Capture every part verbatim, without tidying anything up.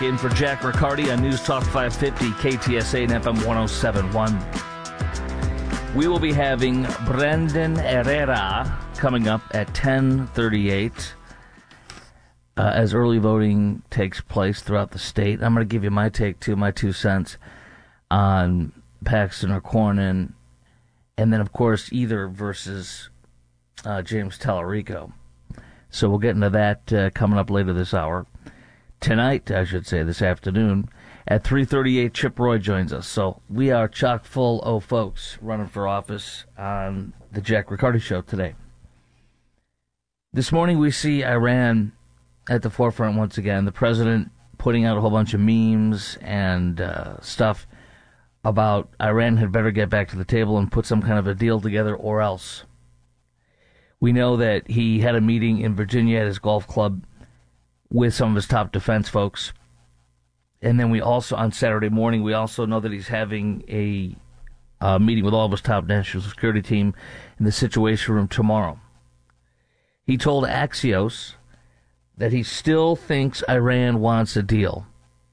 In for Jack Riccardi on News Talk five fifty, K T S A and F M one oh seven point one. We will be having Brendan Herrera coming up at ten thirty-eight uh, as early voting takes place throughout the state. I'm going to give you my take, too, my two cents on Paxton or Cornyn, and then, of course, either versus uh, James Tallarico. So we'll get into that uh, coming up later this hour. Tonight, I should say, this afternoon, at three thirty-eight, Chip Roy joins us. So we are chock full of folks running for office on the Jack Riccardi Show today. This morning, we see Iran at the forefront once again. The president putting out a whole bunch of memes and uh, stuff about Iran had better get back to the table and put some kind of a deal together or else. We know that he had a meeting in Virginia at his golf club with some of his top defense folks. And then we also, on Saturday morning, we also know that he's having a uh, meeting with all of his top national security team in the Situation Room tomorrow. He told Axios that he still thinks Iran wants a deal.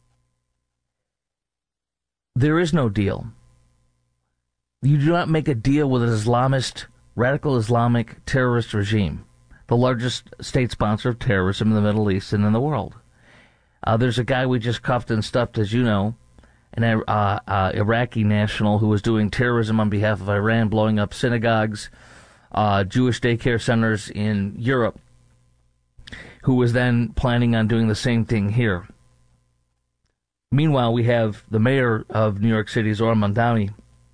There is no deal. You do not make a deal with an Islamist, radical Islamic terrorist regime, the largest state sponsor of terrorism in the Middle East and in the world. Uh, there's a guy we just cuffed and stuffed, as you know, an uh, uh, Iraqi national who was doing terrorism on behalf of Iran, blowing up synagogues, uh, Jewish daycare centers in Europe, who was then planning on doing the same thing here. Meanwhile, we have the mayor of New York City, Zohran Mamdani,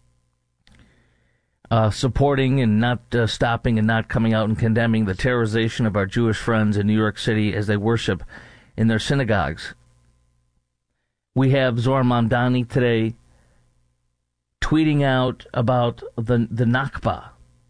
Uh, supporting and not uh, stopping and not coming out and condemning the terrorization of our Jewish friends in New York City as they worship in their synagogues. We have Zohran Mamdani today tweeting out about the the Nakba,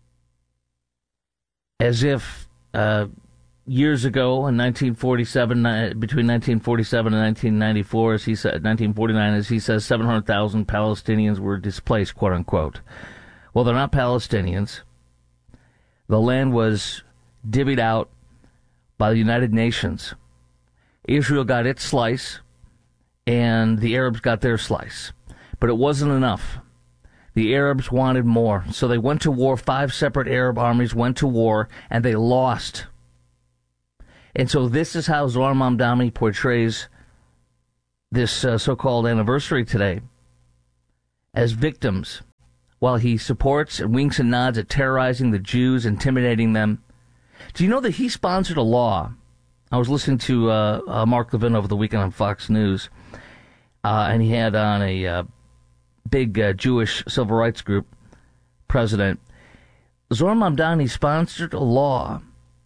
as if uh, years ago in nineteen forty-seven, uh, between nineteen forty-seven and nineteen ninety-four, as he said, nineteen forty-nine, as he says, seven hundred thousand Palestinians were displaced, quote unquote. Well, they're not Palestinians. The land was divvied out by the United Nations. Israel got its slice, and the Arabs got their slice. But it wasn't enough. The Arabs wanted more. So they went to war. Five separate Arab armies went to war, and they lost. And so this is how Zohran Mamdani portrays this uh, so-called anniversary today as victims, while he supports and winks and nods at terrorizing the Jews, intimidating them. Do you know that he sponsored a law? I was listening to uh, uh, Mark Levin over the weekend on Fox News, uh, and he had on a uh, big uh, Jewish civil rights group president. Zohran Mamdani sponsored a law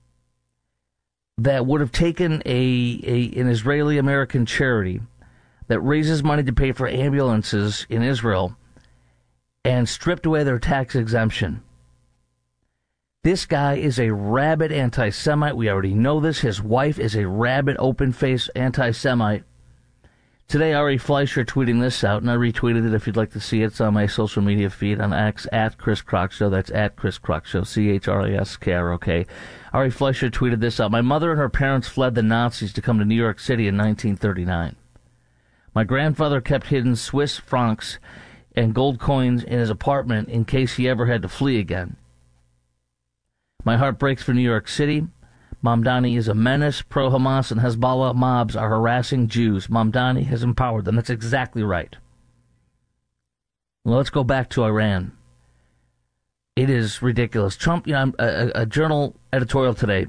that would have taken a, a an Israeli-American charity that raises money to pay for ambulances in Israel and stripped away their tax exemption. This guy is a rabid anti-Semite. We already know this. His wife is a rabid, open-faced anti-Semite. Today, Ari Fleischer tweeting this out, and I retweeted it if you'd like to see it. It's on my social media feed on X, at Chris Crock Show. That's at Chris Crock Show, C H R A S K R O K. Ari Fleischer tweeted this out. My mother and her parents fled the Nazis to come to New York City in nineteen thirty-nine. My grandfather kept hidden Swiss francs and gold coins in his apartment in case he ever had to flee again. My heart breaks for New York City. Mamdani is a menace. Pro-Hamas and Hezbollah mobs are harassing Jews. Mamdani has empowered them. That's exactly right. Well, let's go back to Iran. It is ridiculous. Trump, you know, a, a journal editorial today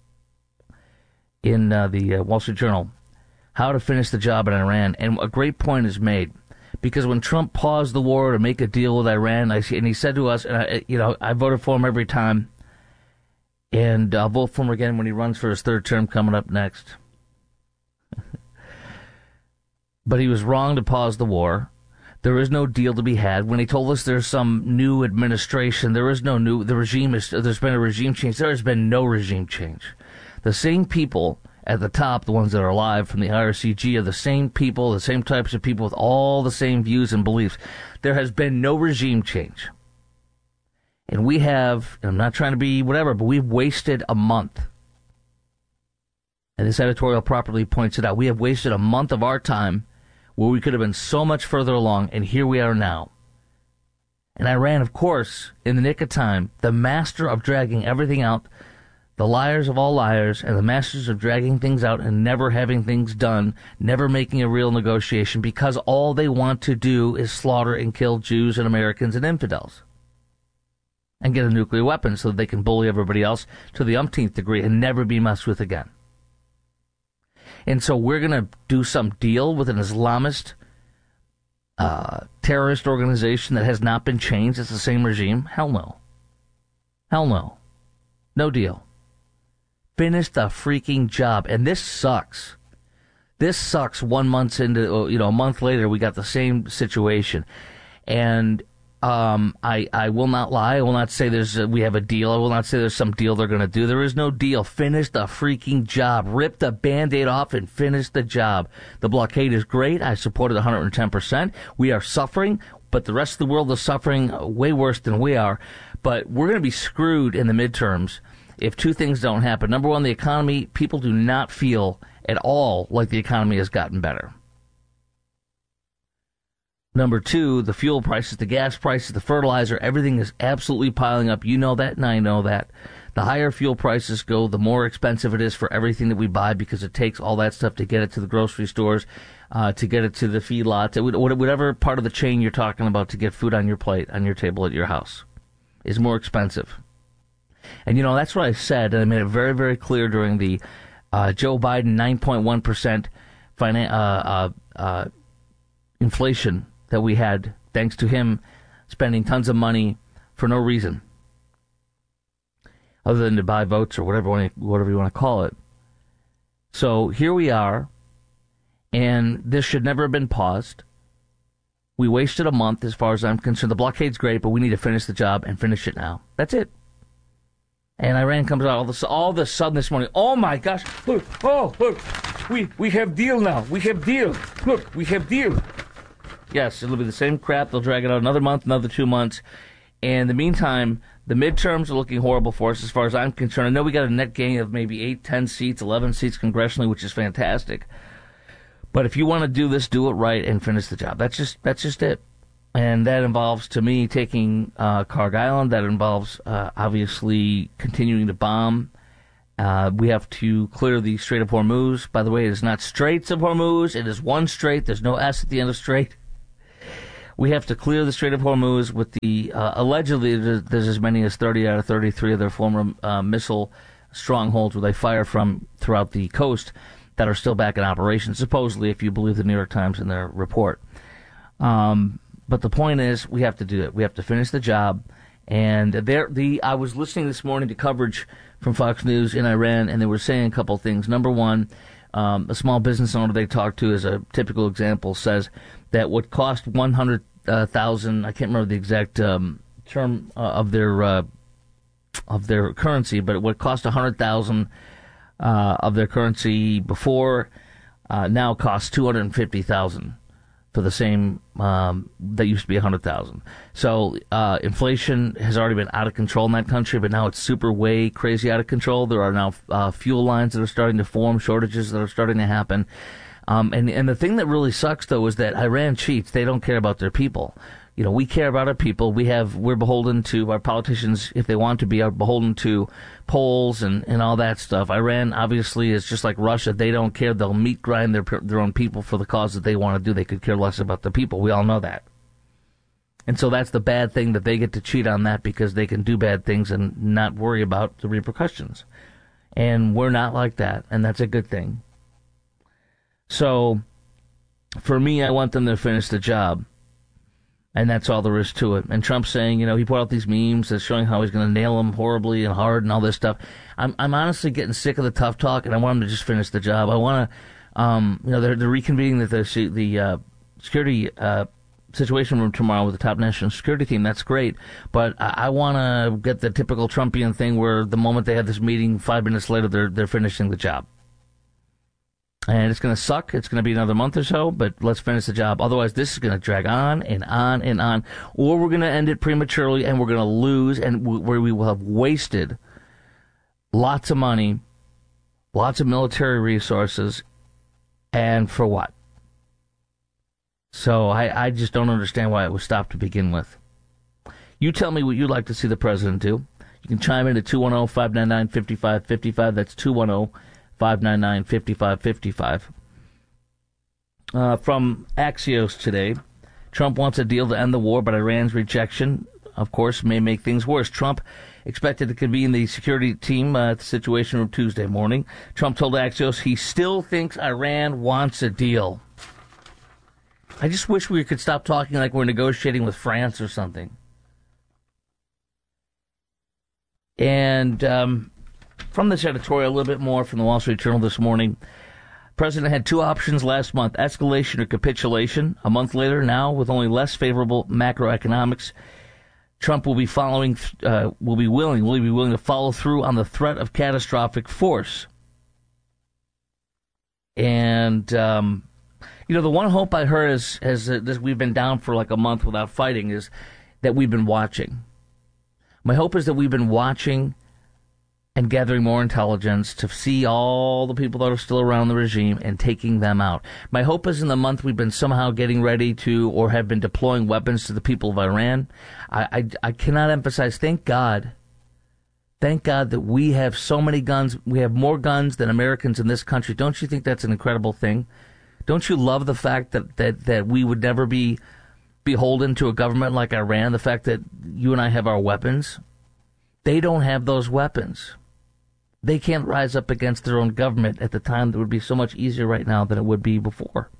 in uh, the uh, Wall Street Journal, how to finish the job in Iran, and a great point is made. Because when Trump paused the war to make a deal with Iran, I, and he said to us, and I, you know, I voted for him every time, and I'll vote for him again when he runs for his third term coming up next. But he was wrong to pause the war. There is no deal to be had. When he told us there's some new administration, there is no new, the regime is, there's been a regime change. There has been no regime change. The same people at the top, the ones that are alive from the I R C G, are the same people, the same types of people with all the same views and beliefs. There has been no regime change. And we have, and I'm not trying to be whatever, but we've wasted a month. And this editorial properly points it out. We have wasted a month of our time where we could have been so much further along, and here we are now. And Iran, of course, in the nick of time, the master of dragging everything out, the liars of all liars, and the masters of dragging things out and never having things done, never making a real negotiation, because all they want to do is slaughter and kill Jews and Americans and infidels. And get a nuclear weapon so that they can bully everybody else to the umpteenth degree and never be messed with again. And so we're going to do some deal with an Islamist uh, terrorist organization that has not been changed. It's the same regime. Hell no. Hell no. No deal. Finish the freaking job. And this sucks. This sucks one month into, you know, a month later, we got the same situation. And Um, I, I will not lie. I will not say there's a, we have a deal. I will not say there's some deal they're going to do. There is no deal. Finish the freaking job. Rip the Band-Aid off and finish the job. The blockade is great. I support it one hundred ten percent. We are suffering, but the rest of the world is suffering way worse than we are. But we're going to be screwed in the midterms if two things don't happen. Number one, the economy, people do not feel at all like the economy has gotten better. Number two, the fuel prices, the gas prices, the fertilizer, everything is absolutely piling up. You know that, and I know that. The higher fuel prices go, the more expensive it is for everything that we buy, because it takes all that stuff to get it to the grocery stores, uh, to get it to the feedlots, whatever part of the chain you're talking about to get food on your plate, on your table at your house, is more expensive. And, you know, that's what I said, and I made it very, very clear during the uh, Joe Biden nine point one percent finan- uh, uh, uh, inflation that we had, thanks to him spending tons of money for no reason, other than to buy votes or whatever, whatever you want to call it. So here we are, and this should never have been paused. We wasted a month as far as I'm concerned. The blockade's great, but we need to finish the job and finish it now. That's it. And Iran comes out all, this, all of a sudden this morning. Oh, my gosh. Look. Oh, look. We, we have deal now. We have deal. Look, we have deal. Yes, it'll be the same crap. They'll drag it out another month, another two months. And in the meantime, the midterms are looking horrible for us as far as I'm concerned. I know we got a net gain of maybe eight, ten seats, eleven seats congressionally, which is fantastic. But if you want to do this, do it right and finish the job. That's just that's just it. And that involves, to me, taking uh, Karg Island. That involves, uh, obviously, continuing to bomb. Uh, we have to clear the Strait of Hormuz. By the way, it is not Straits of Hormuz. It is one strait. There's no S at the end of strait. We have to clear the Strait of Hormuz with the, uh, allegedly, there's as many as thirty out of thirty-three of their former uh, missile strongholds where they fire from throughout the coast that are still back in operation, supposedly, if you believe the New York Times in their report. Um, but the point is, we have to do it. We have to finish the job. And there, the I was listening this morning to coverage from Fox News in Iran, and they were saying a couple things. Number one, um, a small business owner they talked to, as a typical example, says that what cost one hundred thousand, I can't remember the exact um, term uh, of their uh, of their currency, but what cost one hundred thousand uh, of their currency before uh, now costs two hundred fifty thousand for the same um, that used to be one hundred thousand. So uh, inflation has already been out of control in that country, but now it's super way crazy out of control. There are now uh, fuel lines that are starting to form, shortages that are starting to happen. Um, and, and the thing that really sucks, though, is that Iran cheats. They don't care about their people. You know, we care about our people. We have, we're beholden to, our politicians, if they want to be, are beholden to polls and, and all that stuff. Iran, obviously, is just like Russia. They don't care. They'll meat grind their, their own people for the cause that they want to do. They could care less about the people. We all know that. And so that's the bad thing, that they get to cheat on that because they can do bad things and not worry about the repercussions. And we're not like that, and that's a good thing. So, for me, I want them to finish the job. And that's all there is to it. And Trump's saying, you know, he put out these memes that's showing how he's going to nail them horribly and hard and all this stuff. I'm I'm honestly getting sick of the tough talk, and I want him to just finish the job. I want to, um, you know, they're, they're reconvening the the, the uh, security uh, situation room tomorrow with the top national security team. That's great. But I, I want to get the typical Trumpian thing where the moment they have this meeting, five minutes later, they're they're finishing the job. And it's going to suck. It's going to be another month or so, but let's finish the job. Otherwise, this is going to drag on and on and on. Or we're going to end it prematurely, and we're going to lose, and where we will have wasted lots of money lots of military resources, and for what? So I, I just don't understand why it was stopped to begin with. You tell me what you'd like to see the president do. You can chime in at two one zero, five nine nine, five five five five. That's two one zero, five nine nine, five five five five. Uh, from Axios today, Trump wants a deal to end the war, but Iran's rejection, of course, may make things worse. Trump expected to convene the security team uh, at the Situation Room Tuesday morning. Trump told Axios he still thinks Iran wants a deal. I just wish we could stop talking like we're negotiating with France or something. And um, from this editorial, a little bit more from the Wall Street Journal this morning. The president had two options last month, escalation or capitulation. A month later, now, with only less favorable macroeconomics, Trump will be following, uh, will be willing, will he be willing to follow through on the threat of catastrophic force? And, um, you know, the one hope I heard is, is uh, this, we've been down for like a month without fighting, is that we've been watching. My hope is that we've been watching and gathering more intelligence to see all the people that are still around the regime and taking them out. My hope is in the month we've been somehow getting ready to or have been deploying weapons to the people of Iran. I, I, I cannot emphasize, thank God, thank God that we have so many guns. We have more guns than Americans in this country. Don't you think that's an incredible thing? Don't you love the fact that, that, that we would never be beholden to a government like Iran, the fact that you and I have our weapons? They don't have those weapons. They can't rise up against their own government at the time that would be so much easier right now than it would be before.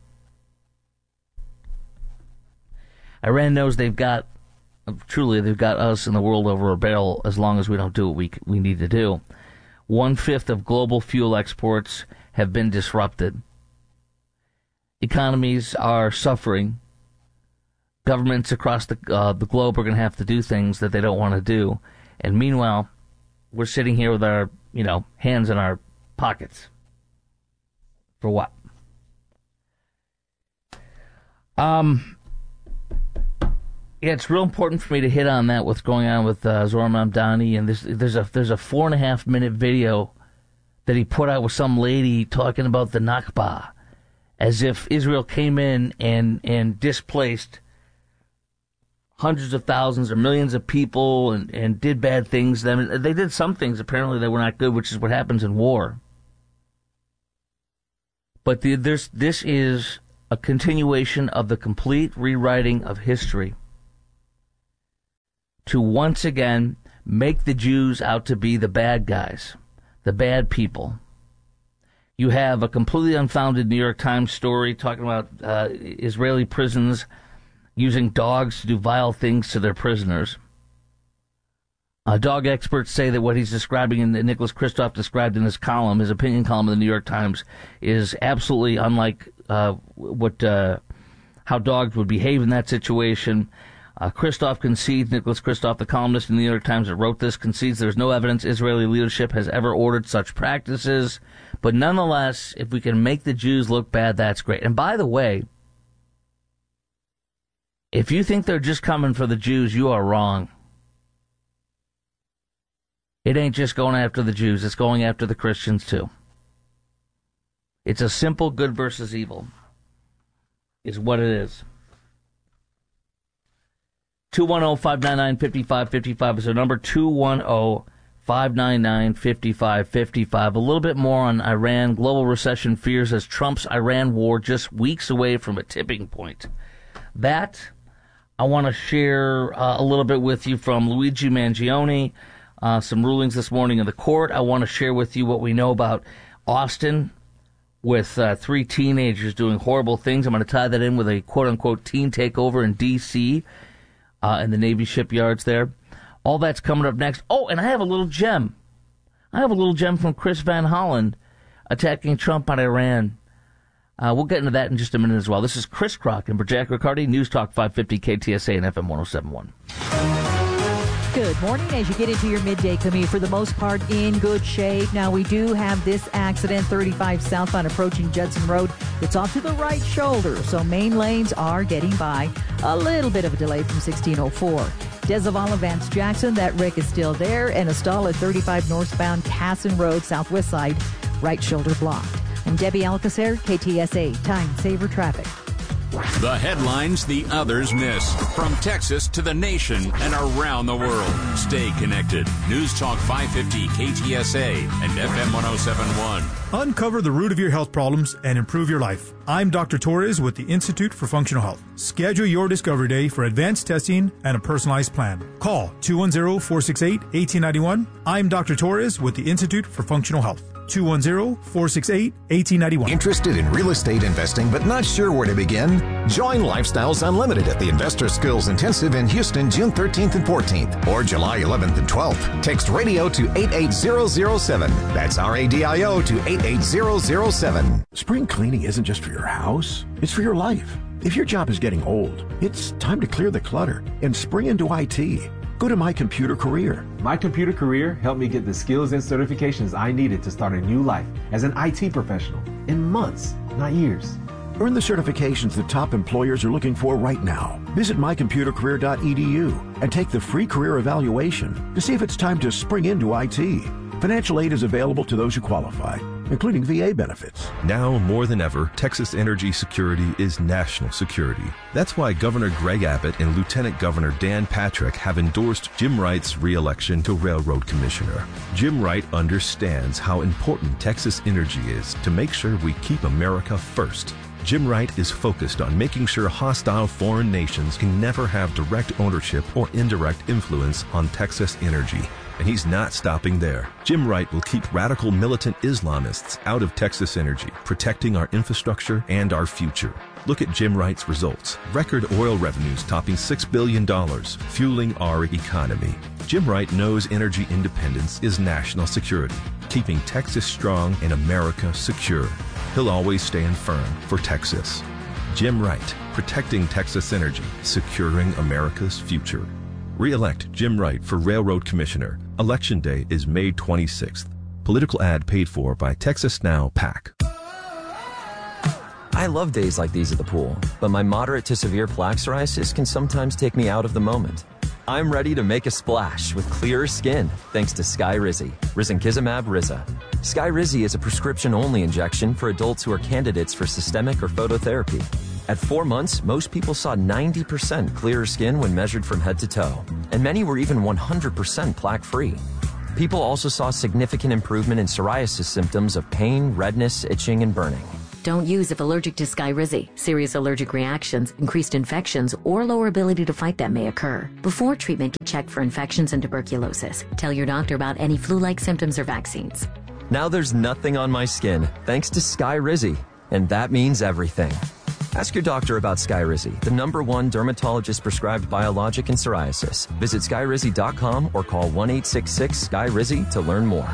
Iran knows they've got, truly, they've got us and the world over a barrel as long as we don't do what we, we need to do. One-fifth of global fuel exports have been disrupted. Economies are suffering. Governments across the uh, the globe are going to have to do things that they don't want to do. And meanwhile, we're sitting here with our, you know, hands in our pockets. For what? Um, yeah, it's real important for me to hit on that, what's going on with uh, Zohran Mamdani. And this, there's a there's a four and a half minute video that he put out with some lady talking about the Nakba, as if Israel came in and, and displaced hundreds of thousands or millions of people and, and did bad things. I mean, they did some things, apparently, that were not good, which is what happens in war. But the, there's, this is a continuation of the complete rewriting of history to once again make the Jews out to be the bad guys, the bad people. You have a completely unfounded New York Times story talking about uh, Israeli prisons using dogs to do vile things to their prisoners. Uh, dog experts say that what he's describing, and Nicholas Kristof described in his column, his opinion column in the New York Times, is absolutely unlike uh, what uh, how dogs would behave in that situation. Uh, Kristof concedes, Nicholas Kristof, the columnist in the New York Times that wrote this, concedes there's no evidence Israeli leadership has ever ordered such practices. But nonetheless, if we can make the Jews look bad, that's great. And by the way, if you think they're just coming for the Jews, you are wrong. It ain't just going after the Jews. It's going after the Christians, too. It's a simple good versus evil is what it is. two one zero, five nine nine, five five five five is our number. two one zero, five nine nine, five five five five. A little bit more on Iran. Global recession fears as Trump's Iran war just weeks away from a tipping point. That I want to share uh, a little bit with you from Luigi Mangione, uh, some rulings this morning in the court. I want to share with you what we know about Austin with uh, three teenagers doing horrible things. I'm going to tie that in with a quote-unquote teen takeover in D C, uh, in the Navy shipyards there. All that's coming up next. Oh, and I have a little gem. I have a little gem from Chris Van Hollen attacking Trump on Iran. Uh, we'll get into that in just a minute as well. This is Chris Crock and Jack Riccardi, News Talk five fifty K T S A and F M one oh seven point one. Good morning. As you get into your midday commute, for the most part in good shape. Now, we do have this accident, thirty-five southbound approaching Judson Road. It's off to the right shoulder, so main lanes are getting by. A little bit of a delay from sixteen oh four. Desavala Vance Jackson, that wreck is still there, and a stall at thirty-five northbound Casson Road, southwest side. right shoulder blocked. I'm Debbie Alcacer, K T S A Time Saver Traffic. The headlines the others miss. From Texas to the nation and around the world. Stay connected. News Talk five fifty K T S A and F M one oh seven point one. Uncover the root of your health problems and improve your life. I'm Doctor Torres with the Institute for Functional Health. Schedule your Discovery Day for advanced testing and a personalized plan. Call two one zero, four six eight, one eight nine one. I'm Doctor Torres with the Institute for Functional Health. two one zero, four six eight, one eight nine one. Interested in real estate investing but not sure where to begin? Join Lifestyles Unlimited at the Investor Skills Intensive in Houston June thirteenth and fourteenth or July eleventh and twelfth. Text radio to eight eight zero zero seven. That's R A D I O to eight eight zero zero seven. Spring cleaning isn't just for your house, it's for your life. If your job is getting old, it's time to clear the clutter and spring into I T. Go to My Computer Career. My Computer Career helped me get the skills and certifications I needed to start a new life as an I T professional in months, not years. Earn the certifications the top employers are looking for right now. Visit my computer career dot e d u and take the free career evaluation to see if it's time to spring into I T. Financial aid is available to those who qualify, including V A benefits. Now more than ever, Texas energy security is national security. That's why Governor Greg Abbott and Lieutenant Governor Dan Patrick have endorsed Jim Wright's re-election to Railroad Commissioner. Jim Wright understands how important Texas energy is to make sure we keep America first. Jim Wright is focused on making sure hostile foreign nations can never have direct ownership or indirect influence on Texas energy. And he's not stopping there. Jim Wright will keep radical militant Islamists out of Texas energy, protecting our infrastructure and our future. Look at Jim Wright's results. Record oil revenues topping six billion dollars, fueling our economy. Jim Wright knows energy independence is national security, keeping Texas strong and America secure. He'll always stand firm for Texas. Jim Wright, protecting Texas energy, securing America's future. Re-elect Jim Wright for Railroad Commissioner. Election Day is May twenty-sixth. Political ad paid for by Texas Now PAC. I love days like these at the pool, but my moderate to severe plaque psoriasis can sometimes take me out of the moment. I'm ready to make a splash with clearer skin thanks to Skyrizi, risankizumab Riza. Skyrizi is a prescription-only injection for adults who are candidates for systemic or phototherapy. At four months, most people saw ninety percent clearer skin when measured from head to toe, and many were even one hundred percent plaque-free. People also saw significant improvement in psoriasis symptoms of pain, redness, itching, and burning. Don't use if allergic to Skyrizi. Serious allergic reactions, increased infections, or lower ability to fight them may occur. Before treatment, get checked for infections and tuberculosis. Tell your doctor about any flu-like symptoms or vaccines. Now there's nothing on my skin thanks to Skyrizi, and that means everything. Ask your doctor about Skyrizi, the number one dermatologist-prescribed biologic in psoriasis. Visit skyrizi dot com or call one eight six six Sky Rizi to learn more.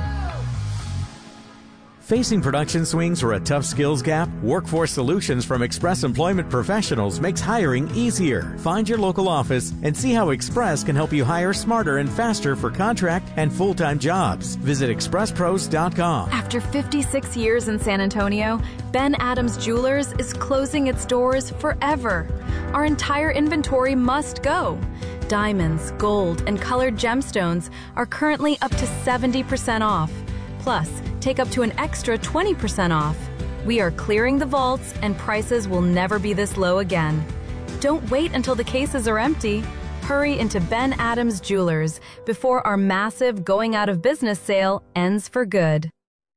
Facing production swings or a tough skills gap? Workforce Solutions from Express Employment Professionals makes hiring easier. Find your local office and see how Express can help you hire smarter and faster for contract and full-time jobs. Visit express pros dot com. After fifty-six years in San Antonio, Ben Adams Jewelers is closing its doors forever. Our entire inventory must go. Diamonds, gold, and colored gemstones are currently up to seventy percent off. Plus, take up to an extra twenty percent off. We are clearing the vaults and prices will never be this low again. Don't wait until the cases are empty. Hurry into Ben Adams Jewelers before our massive going out of business sale ends for good.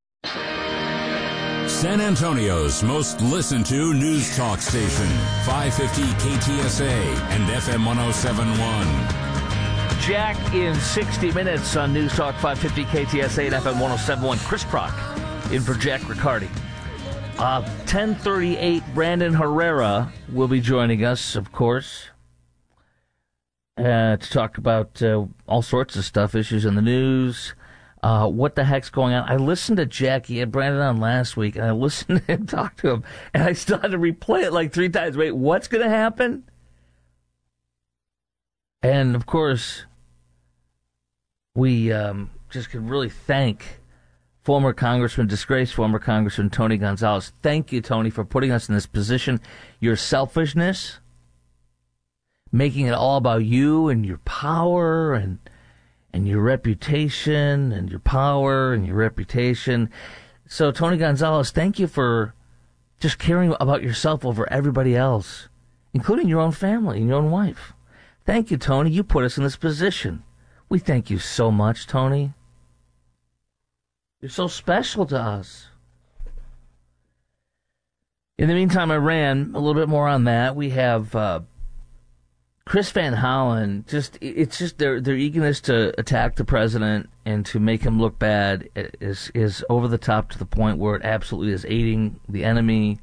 San Antonio's most listened to news talk station, five fifty K T S A and F M one oh seven point one. Jack in sixty minutes on News Talk five fifty K T S A and F M one oh seven point one. Chris Prock in for Jack Riccardi. Uh, ten thirty-eight, Brandon Herrera will be joining us, of course, uh, to talk about uh, all sorts of stuff, issues in the news, uh, what the heck's going on. I listened to Jack, he had Brandon on last week, and I listened to him talk to him, and I still had to replay it like three times. Wait, what's going to happen? And, of course, we um, just can really thank former Congressman, disgraced former Congressman Tony Gonzalez. Thank you, Tony, for putting us in this position. Your selfishness, making it all about you and your power and and your reputation and your power and your reputation. So, Tony Gonzalez, thank you for just caring about yourself over everybody else, including your own family and your own wife. Thank you, Tony. You put us in this position. We thank you so much, Tony. You're so special to us. In the meantime, Iran, a little bit more on that. We have uh, Chris Van Hollen. Just it's just their their eagerness to attack the president and to make him look bad is is over the top to the point where it absolutely is aiding the enemy.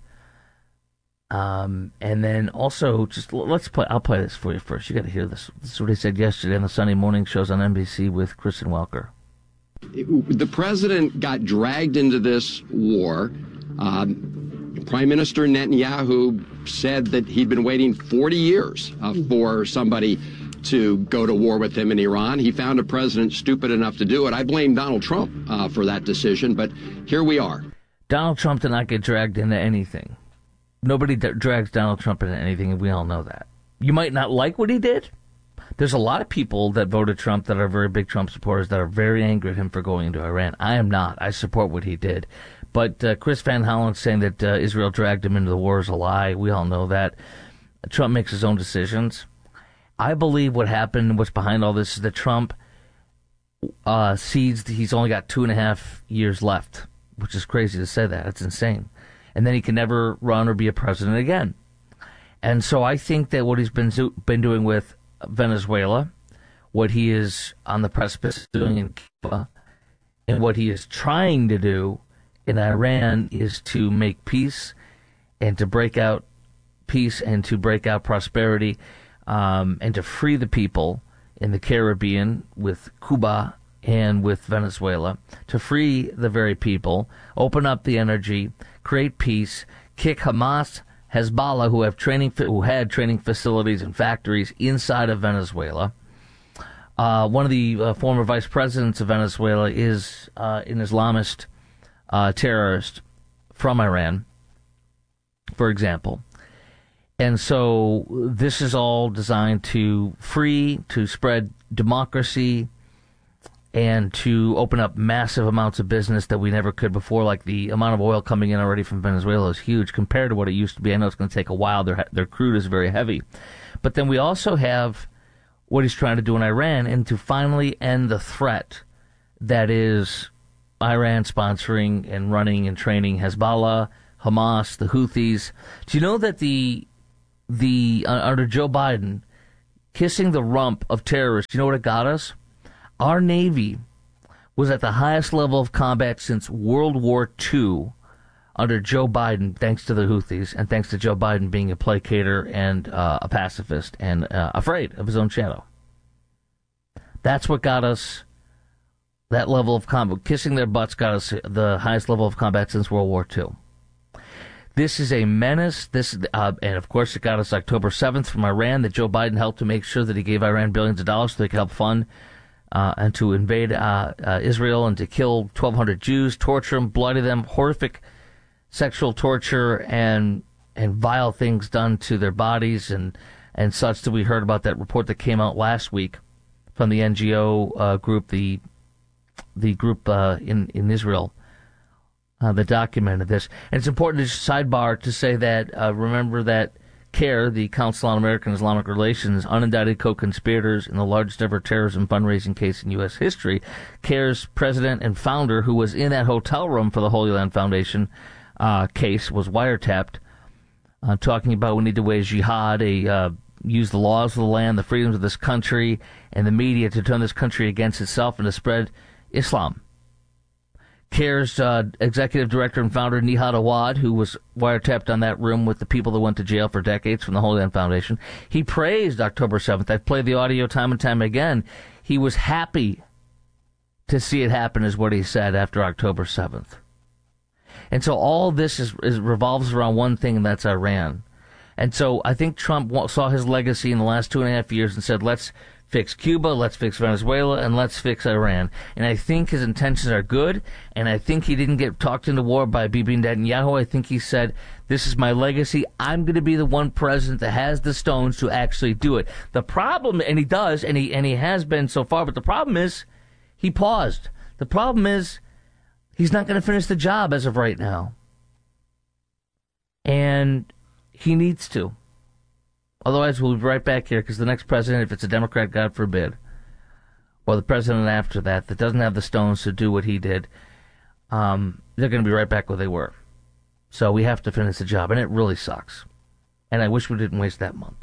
Um, and then also, just let's play. I'll play this for you first. You got to hear this. This is what he said yesterday on the Sunday morning shows on N B C with Kristen Welker. The president got dragged into this war. Um, Prime Minister Netanyahu said that he'd been waiting forty years uh, for somebody to go to war with him in Iran. He found a president stupid enough to do it. I blame Donald Trump uh, for that decision, but here we are. Donald Trump did not get dragged into anything. Nobody d- drags Donald Trump into anything, and we all know that. You might not like what he did. There's a lot of people that voted Trump that are very big Trump supporters that are very angry at him for going into Iran. I am not. I support what he did. But uh, Chris Van Hollen saying that uh, Israel dragged him into the war is a lie. We all know that. Trump makes his own decisions. I believe what happened, what's behind all this, is that Trump uh, sees that he's only got two and a half years left, which is crazy to say that. It's insane. And then he can never run or be a president again. And so I think that what he's been been doing with Venezuela, what he is on the precipice of doing in Cuba, and what he is trying to do in Iran is to make peace and to break out peace and to break out prosperity um, and to free the people in the Caribbean with Cuba and with Venezuela, to free the very people, open up the energy, create peace, kick Hamas, Hezbollah, who have training, who had training facilities and factories inside of Venezuela. Uh, one of the uh, former vice presidents of Venezuela is uh, an Islamist uh, terrorist from Iran, for example. And so this is all designed to free, to spread democracy, and to open up massive amounts of business that we never could before. Like the amount of oil coming in already from Venezuela is huge compared to what it used to be. I know it's going to take a while. Their their crude is very heavy. But then we also have what he's trying to do in Iran, and to finally end the threat that is Iran sponsoring and running and training Hezbollah, Hamas, the Houthis. Do you know that the the uh, under Joe Biden, kissing the rump of terrorists, you know what it got us? Our Navy was at the highest level of combat since World War Two under Joe Biden, thanks to the Houthis, and thanks to Joe Biden being a placater and uh, a pacifist and uh, afraid of his own shadow. That's what got us that level of combat. Kissing their butts got us the highest level of combat since World War Two. This is a menace. This, uh, and of course, it got us October seventh from Iran, that Joe Biden helped to make sure that he gave Iran billions of dollars so they could help fund Uh, and to invade uh, uh, Israel and to kill twelve hundred Jews, torture them, bloody them, horrific sexual torture and and vile things done to their bodies and, and such. That we heard about that report that came out last week from the N G O uh, group, the the group uh, in, in Israel uh, that documented this. And it's important to just sidebar to say that, uh, remember that CARE, the Council on American Islamic Relations, unindicted co-conspirators in the largest ever terrorism fundraising case in U S history. CARE's president and founder, who was in that hotel room for the Holy Land Foundation uh, case, was wiretapped, uh, talking about we need to wage jihad, a, uh, use the laws of the land, the freedoms of this country, and the media to turn this country against itself and to spread Islam. CARE's uh, executive director and founder, Nihad Awad, who was wiretapped on that room with the people that went to jail for decades from the Holy Land Foundation, he praised October seventh. I've played the audio time and time again. He was happy to see it happen, is what he said after October seventh. And so all this is, is revolves around one thing, and that's Iran. And so I think Trump saw his legacy in the last two and a half years and said, let's fix Cuba, let's fix Venezuela, and let's fix Iran. And I think his intentions are good, and I think he didn't get talked into war by Bibi Netanyahu. I think he said, this is my legacy. I'm going to be the one president that has the stones to actually do it. The problem, and he does, and he and he has been so far, but the problem is he paused. The problem is He's not going to finish the job as of right now. And he needs to. Otherwise, we'll be right back here because the next president, if it's a Democrat, God forbid, or the president after that, that doesn't have the stones to do what he did, um, they're going to be right back where they were. So we have to finish the job, and it really sucks. And I wish we didn't waste that month.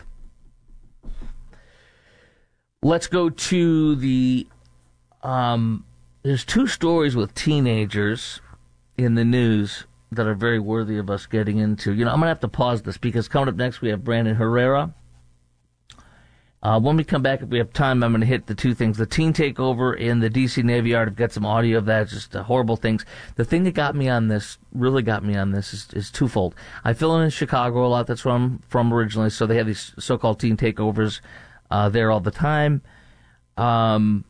Let's go to the... Um, there's two stories with teenagers in the news that are very worthy of us getting into. You know, I'm going to have to pause this because coming up next we have Brandon Herrera. Uh, when we come back, if we have time, I'm going to hit the two things. The teen takeover in the D C Navy Yard. I've got some audio of that, just uh, horrible things. The thing that got me on this, really got me on this, is, is twofold. I fill in in Chicago a lot. That's where I'm from originally, so they have these so-called teen takeovers uh, there all the time. Um,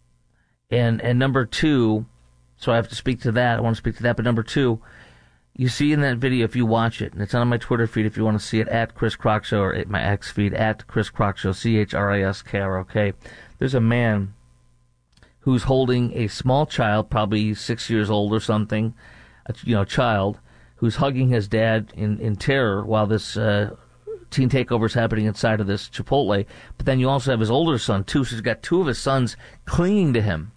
and, and number two, so I have to speak to that. I want to speak to that, but number two, you see in that video, if you watch it, and it's on my Twitter feed if you want to see it, at Chris Crock Show, or at my X feed, at Chris Crock Show, C H R I S K R O K. There's a man who's holding a small child, probably six years old or something, a, you know, child, who's hugging his dad in, in terror while this uh, teen takeover is happening inside of this Chipotle. But then you also have his older son, too, so he's got two of his sons clinging to him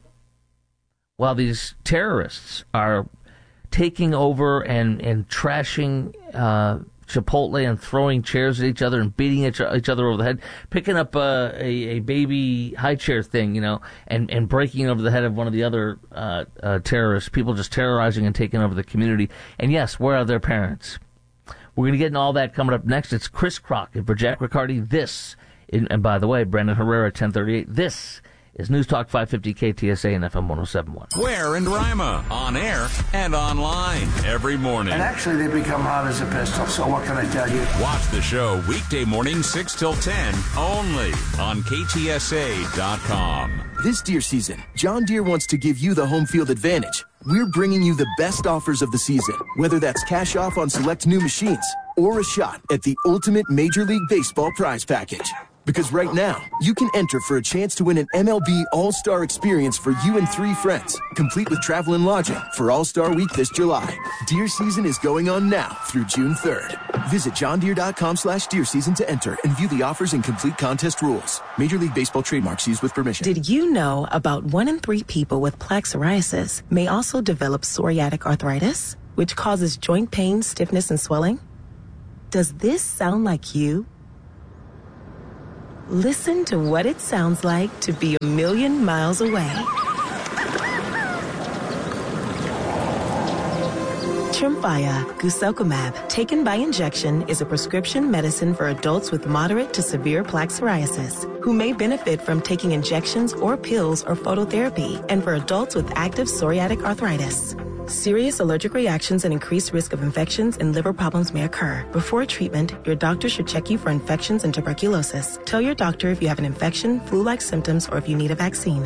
while these terrorists are taking over and, and trashing uh, Chipotle and throwing chairs at each other and beating each, each other over the head, picking up uh, a, a baby high chair thing, you know, and, and breaking it over the head of one of the other uh, uh, terrorists, people just terrorizing and taking over the community. And yes, where are their parents? We're going to get into all that coming up next. It's Chris Crock and for Jack Riccardi. This, in, and by the way, Brandon Herrera, ten thirty-eight. This is News Talk five fifty K T S A and F M one oh seven point one. Ware and Rima, on air and online every morning. And actually, they become hot as a pistol, so what can I tell you? Watch the show weekday morning six till ten, only on K T S A dot com. This Deere season, John Deere wants to give you the home field advantage. We're bringing you the best offers of the season, whether that's cash off on select new machines or a shot at the ultimate Major League Baseball prize package. Because right now, you can enter for a chance to win an M L B All-Star experience for you and three friends, complete with travel and lodging for All-Star Week this July. Deer season is going on now through June third. Visit johndeere.com slash deer season to enter and view the offers and complete contest rules. Major League Baseball trademarks used with permission. Did you know about one in three people with plaque psoriasis may also develop psoriatic arthritis, which causes joint pain, stiffness, and swelling? Does this sound like you? Listen to what it sounds like to be a million miles away. Tremfya guselkumab, taken by injection, is a prescription medicine for adults with moderate to severe plaque psoriasis who may benefit from taking injections or pills or phototherapy, and for adults with active psoriatic arthritis. Serious allergic reactions and increased risk of infections and liver problems may occur. Before treatment, your doctor should check you for infections and tuberculosis. Tell your doctor if you have an infection, flu-like symptoms, or if you need a vaccine.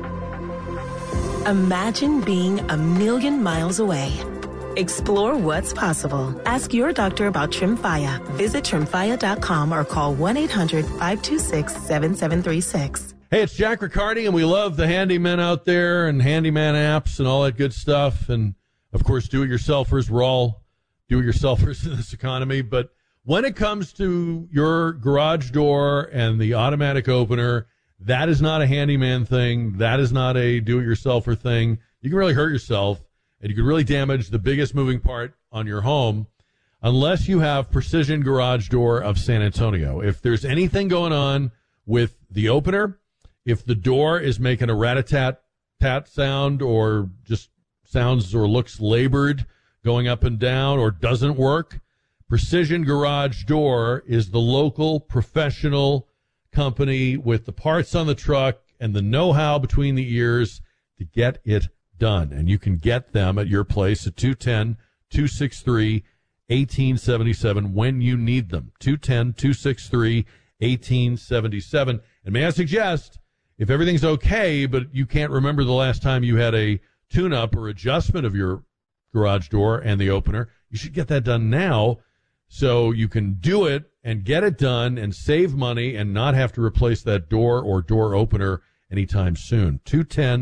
Imagine being a million miles away. Explore what's possible. Ask your doctor about Tremfya. Visit tremfya dot com or call one eight hundred five two six seven seven three six. Hey, it's Jack Riccardi, and we love the handymen out there and handyman apps and all that good stuff. And, of course, do-it-yourselfers. We're all do-it-yourselfers in this economy. But when it comes to your garage door and the automatic opener, that is not a handyman thing. That is not a do-it-yourselfer thing. You can really hurt yourself, and you can really damage the biggest moving part on your home unless you have Precision Garage Door of San Antonio. If there's anything going on with the opener, if the door is making a rat-a-tat-tat sound or just sounds or looks labored going up and down or doesn't work, Precision Garage Door is the local professional company with the parts on the truck and the know-how between the ears to get it done. And you can get them at your place at two one zero, two six three, one eight seven seven when you need them. two one zero, two six three, one eight seven seven. And may I suggest, if everything's okay, but you can't remember the last time you had a tune-up or adjustment of your garage door and the opener, you should get that done now so you can do it and get it done and save money and not have to replace that door or door opener anytime soon. two one zero,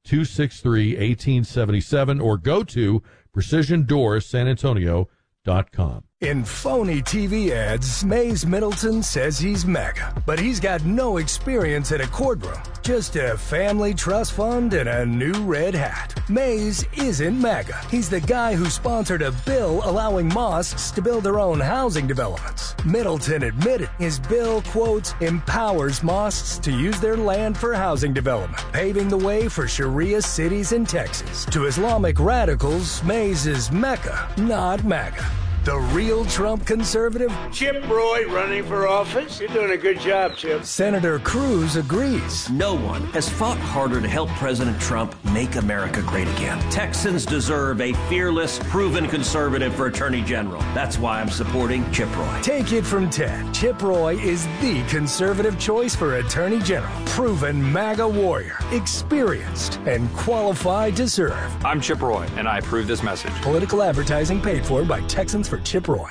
two six three, one eight seven seven or go to precision doors san antonio dot com. In phony T V ads, Mays Middleton says he's mega, but he's got no experience in a courtroom, just a family trust fund and a new red hat. Mays isn't mega. He's the guy who sponsored a bill allowing mosques to build their own housing developments. Middleton admitted his bill, quote, empowers mosques to use their land for housing development, paving the way for Sharia cities in Texas. To Islamic radicals, Mays is Mecca, not MAGA. The real Trump conservative? Chip Roy running for office. You're doing a good job, Chip. Senator Cruz agrees. No one has fought harder to help President Trump make America great again. Texans deserve a fearless, proven conservative for Attorney General. That's why I'm supporting Chip Roy. Take it from Ted. Chip Roy is the conservative choice for Attorney General. Proven MAGA warrior. Experienced and qualified to serve. I'm Chip Roy, and I approve this message. Political advertising paid for by Texans for Chip Roy.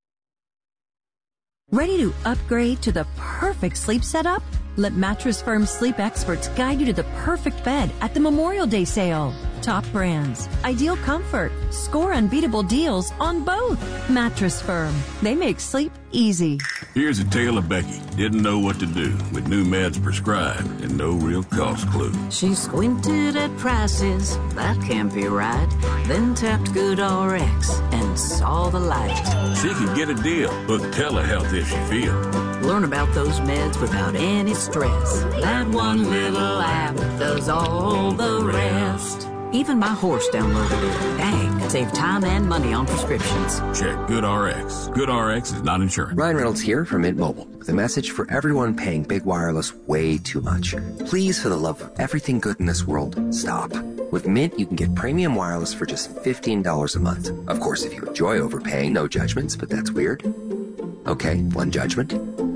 Ready to upgrade to the perfect sleep setup? Let Mattress Firm sleep experts guide you to the perfect bed at the Memorial Day sale. Top brands, ideal comfort, score unbeatable deals on both. Mattress Firm. They make sleep easy. Here's a tale of Becky. Didn't know what to do with new meds prescribed and no real cost clue. She squinted at prices, that can't be right. Then tapped GoodRx and saw the light. She could get a deal. Look telehealth if she feels. Learn about those meds without any stress. That one little app does all the rest. Even my horse downloaded it. Dang, save time and money on prescriptions. Check GoodRx. GoodRx is not insurance. Ryan Reynolds here from Mint Mobile with a message for everyone paying big wireless way too much. Please, for the love of everything good in this world, stop. With Mint, you can get premium wireless for just fifteen dollars a month. Of course, if you enjoy overpaying, no judgments, but that's weird. Okay, one judgment.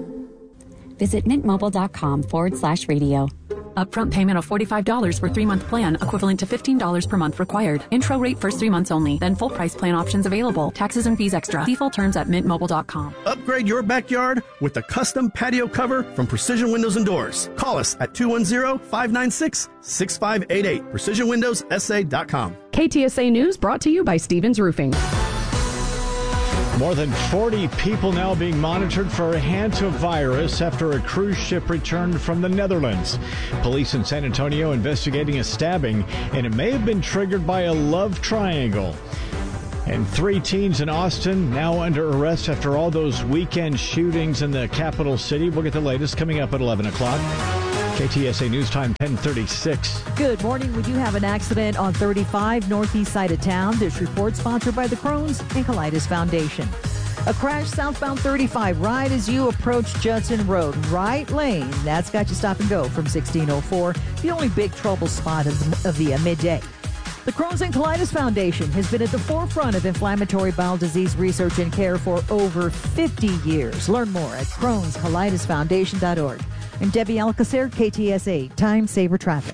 Visit mintmobile.com forward slash radio. Upfront payment of forty-five dollars for three-month plan, equivalent to fifteen dollars per month required. Intro rate first three months only, then full price plan options available. Taxes and fees extra. See full terms at mint mobile dot com. Upgrade your backyard with a custom patio cover from Precision Windows and Doors. Call us at two one zero, five nine six, six five eight eight. precision windows s a dot com. K T S A News brought to you by Stevens Roofing. More than forty people now being monitored for a hantavirus after a cruise ship returned from the Netherlands. Police in San Antonio investigating a stabbing, and it may have been triggered by a love triangle. And three teens in Austin now under arrest after all those weekend shootings in the capital city. We'll get the latest coming up at eleven o'clock. K T S A News Time ten thirty-six. Good morning. We do have an accident on thirty-five northeast side of town. This report sponsored by the Crohn's and Colitis Foundation. A crash southbound thirty-five right as you approach Judson Road. Right lane. That's got you stop and go from sixteen oh four. The only big trouble spot of the, of the uh, midday. The Crohn's and Colitis Foundation has been at the forefront of inflammatory bowel disease research and care for over fifty years. Learn more at crohns colitis foundation dot org. I'm Debbie Alcacer, K T S A, Time Saver Traffic.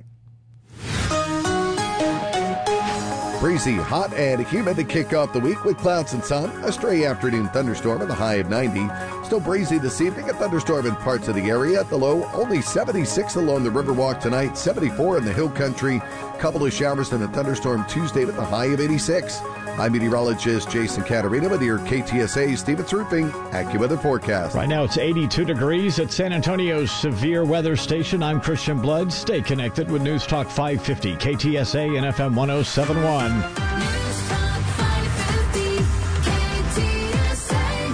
Breezy, hot, and humid to kick off the week with clouds and sun. A stray afternoon thunderstorm at the high of ninety. Still breezy this evening, a thunderstorm in parts of the area. At the low, only seventy-six along the Riverwalk tonight, seventy-four in the Hill Country. Couple of showers and a thunderstorm Tuesday with a high of eighty-six. I'm meteorologist Jason Caterina with your K T S A Stevens Roofing AccuWeather forecast. Right now it's eighty-two degrees at San Antonio's Severe Weather Station. I'm Christian Blood. Stay connected with News Talk five fifty, K T S A and F M one oh seven point one. News Talk five fifty, K T S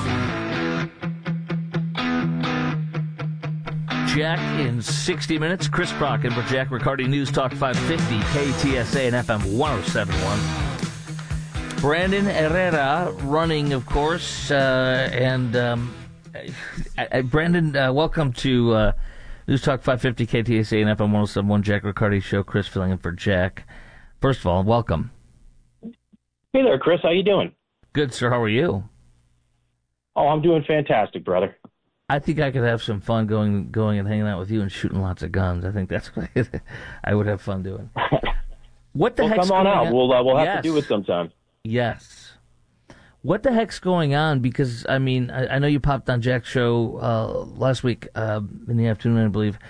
A. Jack in sixty minutes. Chris Brocken for Jack Riccardi, News Talk five fifty, K T S A and F M one oh seven point one. Brandon Herrera running, of course, uh, and um, uh, Brandon, uh, welcome to uh, News Talk five fifty, K T S A and F M one oh seven point one, Jack Riccardi Show. Chris filling in for Jack. First of all, welcome. Hey there, Chris. How you doing? Good, sir. How are you? Oh, I'm doing fantastic, brother. I think I could have some fun going going and hanging out with you and shooting lots of guns. I think that's what I would have fun doing. What the well, heck's come on going out. on? We'll uh, we'll have Yes. to do it sometime. Yes. What the heck's going on? Because, I mean, I, I know you popped on Jack's show uh, last week uh, in the afternoon, I believe,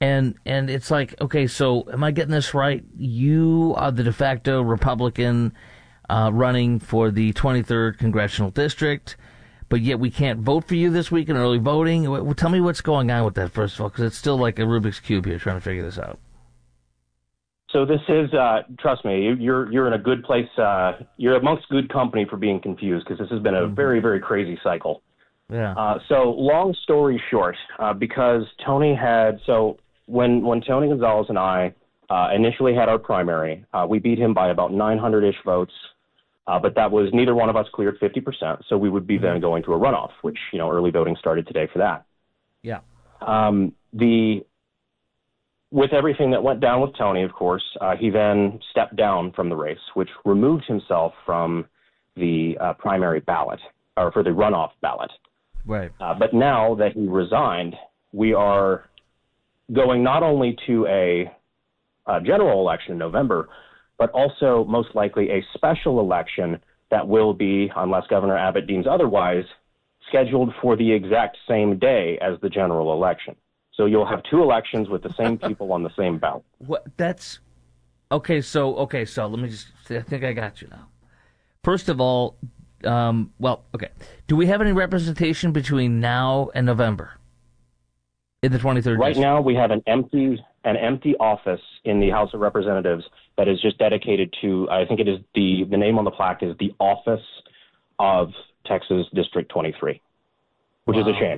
And and it's like, okay, so am I getting this right? You are the de facto Republican uh, running for the twenty-third Congressional District, but yet we can't vote for you this week in early voting. Well, tell me what's going on with that, first of all, because it's still like a Rubik's Cube here trying to figure this out. So this is, uh, trust me, you- you're you're in a good place. Uh, you're amongst good company for being confused, because this has been a very, very crazy cycle. Yeah. Uh, so long story short, uh, because Tony had, so when when Tony Gonzalez and I uh, initially had our primary, uh, we beat him by about nine hundred-ish votes, uh, but that was, neither one of us cleared fifty percent, so we would be then going to a runoff, which, you know, early voting started today for that. Yeah. Um, the With everything that went down with Tony, of course, uh, he then stepped down from the race, which removed himself from the uh, primary ballot, or for the runoff ballot. Right. Uh, but now that he resigned, we are going not only to a, a general election in November, but also most likely a special election that will be, unless Governor Abbott deems otherwise, scheduled for the exact same day as the general election. So you'll have two elections with the same people on the same ballot. What? That's okay. So okay. So let me just. I think I got you now. First of all, um, well, okay. Do we have any representation between now and November in the twenty-third? Right district? now, we have an empty an empty office in the House of Representatives that is just dedicated to. I think it is the the name on the plaque is the Office of Texas District twenty-three, which Wow. is a shame.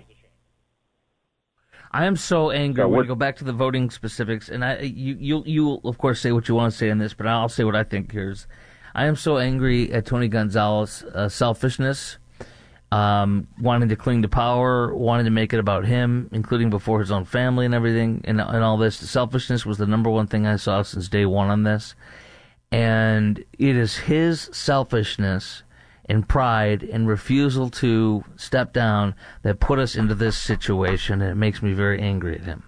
I am so angry. So We're we're- going to go back to the voting specifics, and I, you, you, you will of course say what you want to say in this, but I'll say what I think here is. I am so angry at Tony Gonzalez' uh, selfishness, um, wanting to cling to power, wanting to make it about him, including before his own family and everything, and, and all this. The selfishness was the number one thing I saw since day one on this, and it is his selfishness and pride and refusal to step down that put us into this situation, and it makes me very angry at him.